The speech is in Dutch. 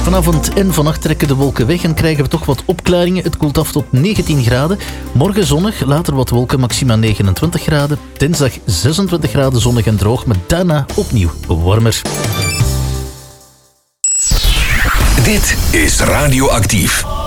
Vanavond en vannacht trekken de wolken weg en krijgen we toch wat opklaringen. Het koelt af tot 19 graden. Morgen zonnig, later wat wolken, maxima 29 graden. Dinsdag 26 graden zonnig en droog, maar daarna opnieuw warmer. Dit is Radioactief.